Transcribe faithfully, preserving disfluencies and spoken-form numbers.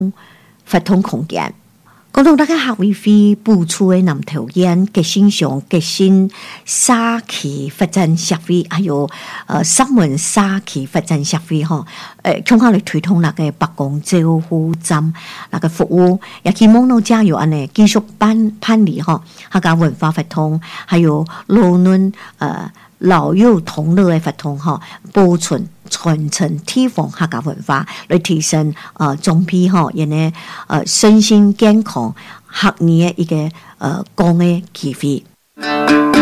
法通空間。講到大家學委會補助的南投縣革新上革新社區發展協會，還有呃三門社區發展協會吼，誒，強化嚟推動那個北港照護站那個服務，也希望到加油安尼繼續辦辦理吼，客家文化法通，還有老嫩呃老幼同樂的法通吼，保存傳承地方客家文化，來提升呃總體吼，人呢呃身心健康、學業的一個呃講的機會。